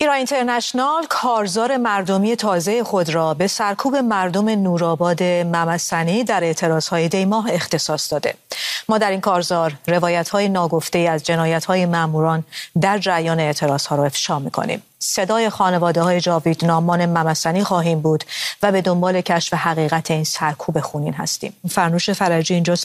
ایران اینترنشنال کارزار مردمی تازه خود را به سرکوب مردم نورآباد ممسنی در اعتراضهای دیماه اختصاص داده. ما در این کارزار روایت‌های ناگفته از جنایت‌های ماموران در جریان اعتراضها را افشا می‌کنیم. صدای خانواده‌های جاویدنامان ممسنی خواهیم بود و به دنبال کشف حقیقت این سرکوب خونین هستیم. فرنوش فرجی اینجاست.